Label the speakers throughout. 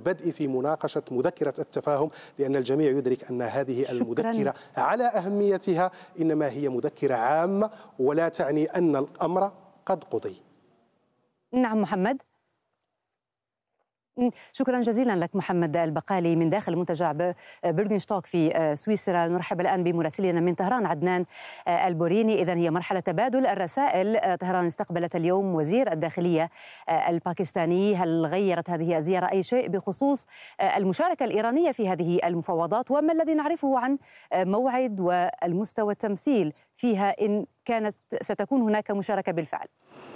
Speaker 1: البدء في مناقشة مذكرة التفاهم، لأن الجميع يدرك أن هذه المذكرة على أهميتها إنما هي مذكرة عامة ولا تعني أن الأمر قد قضي.
Speaker 2: نعم محمد. شكرا جزيلا لك محمد البقالي من داخل منتجع بيرغنشتوك في سويسرا. نرحب الآن بمراسلنا من طهران عدنان البوريني. إذن هي مرحلة تبادل الرسائل. طهران استقبلت اليوم وزير الداخلية الباكستاني. هل غيرت هذه الزيارة أي شيء بخصوص المشاركة الإيرانية في هذه المفاوضات، وما الذي نعرفه عن موعد والمستوى التمثيل فيها إن كانت ستكون هناك مشاركة بالفعل؟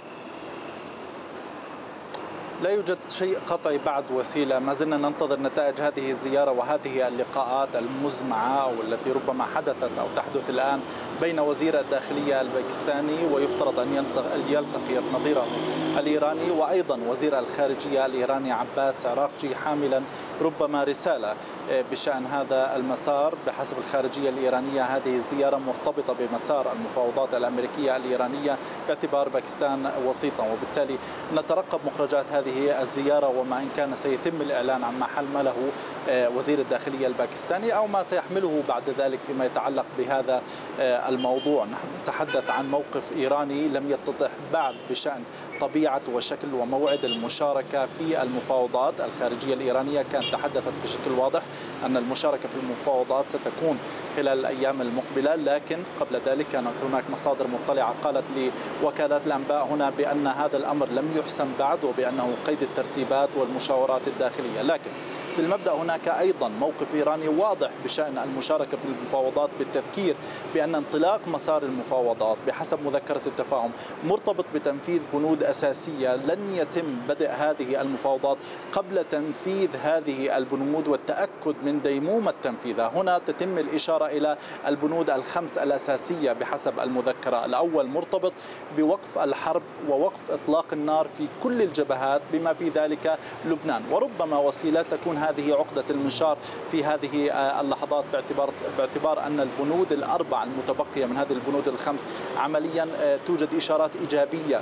Speaker 3: لا يوجد شيء قطعي بعد وسيلة، ما زلنا ننتظر نتائج هذه الزيارة وهذه اللقاءات المزمعة والتي ربما حدثت أو تحدث الآن بين وزير الداخلية الباكستاني ويفترض أن يلتقي نظيره الإيراني وأيضا وزير الخارجية الإيراني عباس عراقجي، حاملا ربما رسالة بشأن هذا المسار. بحسب الخارجية الإيرانية هذه الزيارة مرتبطة بمسار المفاوضات الأمريكية الإيرانية باعتبار باكستان وسيطا، وبالتالي نترقب مخرجات هذه الزيارة وما إن كان سيتم الإعلان عن ما حمله وزير الداخلية الباكستاني أو ما سيحمله بعد ذلك فيما يتعلق بهذا الموضوع. نحن نتحدث عن موقف إيراني لم يتضح بعد بشأن طبيعة وشكل وموعد المشاركة في المفاوضات. الخارجية الإيرانية كانت تحدثت بشكل واضح أن المشاركة في المفاوضات ستكون خلال الأيام المقبلة، لكن قبل ذلك كانت هناك مصادر مطلعة قالت لوكالات الأنباء هنا بأن هذا الأمر لم يحسم بعد وبأنه قيد الترتيبات والمشاورات الداخلية. لكن في المبدأ هناك أيضا موقف إيراني واضح بشأن المشاركة في المفاوضات، بالتذكير بأن انطلاق مسار المفاوضات بحسب مذكرة التفاهم مرتبط بتنفيذ بنود أساسية. لن يتم بدء هذه المفاوضات قبل تنفيذ هذه البنود والتأكد من ديمومة تنفيذها. هنا تتم الإشارة إلى البنود الخمس الأساسية بحسب المذكرة. الأول مرتبط بوقف الحرب ووقف إطلاق النار في كل الجبهات بما في ذلك لبنان، وربما وسيلة تكون هذه عقدة المنشار في هذه اللحظات باعتبار أن البنود الأربع المتبقية من هذه البنود الخمس عمليا توجد إشارات إيجابية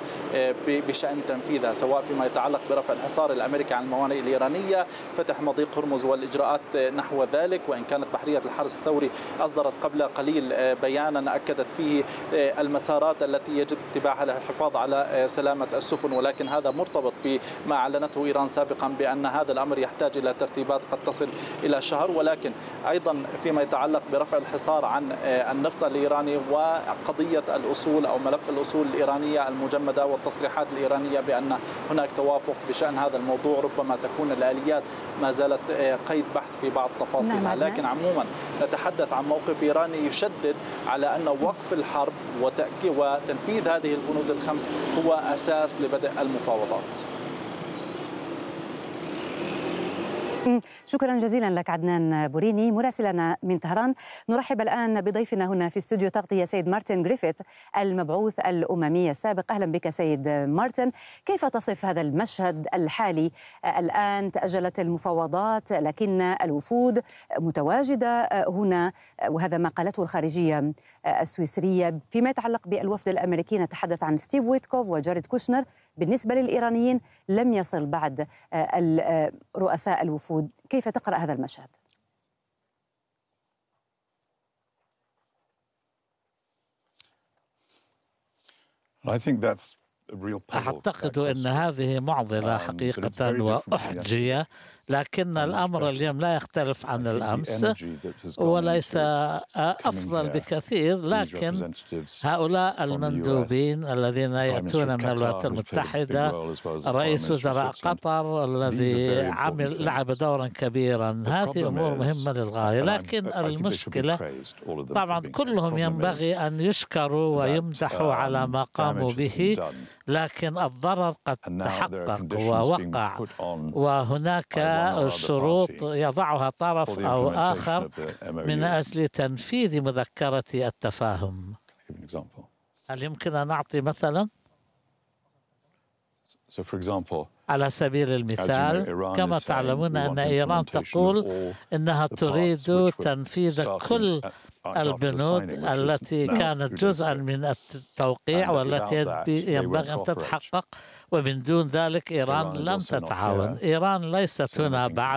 Speaker 3: بشأن تنفيذها، سواء فيما يتعلق برفع الحصار الأمريكي عن الموانئ الإيرانية، فتح مضيق هرمز والإجراءات نحو ذلك. وإن كانت بحرية الحرس الثوري أصدرت قبل قليل بيانا أكدت فيه المسارات التي يجب اتباعها للحفاظ على سلامة السفن، ولكن هذا مرتبط بما أعلنته إيران سابقا بأن هذا الأمر يحتاج إلى ترتيبات قد تصل إلى شهر. ولكن أيضا فيما يتعلق برفع الحصار عن النفط الإيراني وقضية الأصول أو ملف الأصول الإيرانية المجمدة والتصريحات الإيرانية بأن هناك توافق بشأن هذا الموضوع، ربما تكون الآليات ما زالت قيد بحث في بعض تفاصيلها. لكن عموما نتحدث عن موقف إيراني يشدد على أن وقف الحرب وتنفيذ هذه البنود الخمس هو أساس لبدء المفاوضات.
Speaker 2: شكرا جزيلا لك عدنان بوريني مراسلنا من طهران. نرحب الآن بضيفنا هنا في استوديو تغطية سيد مارتن غريفيث المبعوث الأممي السابق. أهلا بك سيد مارتن. كيف تصف هذا المشهد الحالي؟ الآن تأجلت المفاوضات لكن الوفود متواجدة هنا، وهذا ما قالته الخارجية السويسرية. فيما يتعلق بالوفد الأمريكي نتحدث عن ستيف ويتكوف وجاريد كوشنر. بالنسبة للإيرانيين لم يصل بعد رؤساء الوفود. كيف تقرأ هذا المشهد؟
Speaker 4: أعتقد أن هذه معضلة حقيقة وأحجية، لكن الأمر اليوم لا يختلف عن الأمس وليس أفضل بكثير. لكن هؤلاء المندوبين الذين يأتون من الولايات المتحدة، رئيس وزراء قطر الذي لعب دورا كبيرا، هذه أمور مهمة للغاية. لكن المشكلة طبعا كلهم ينبغي أن يشكروا ويمدحوا على ما قاموا به، لكن الضرر قد تحقق ووقع، وهناك شروط يضعها طرف أو آخر من أجل تنفيذ مذكرة التفاهم. هل يمكن أن نعطي مثلا؟ على سبيل المثال، كما تعلمون أن إيران تقول إنها تريد تنفيذ كل البنود التي كانت جزءا من التوقيع والتي ينبغي أن تتحقق، ومن دون ذلك إيران لن تتعاون. إيران ليست هنا بعد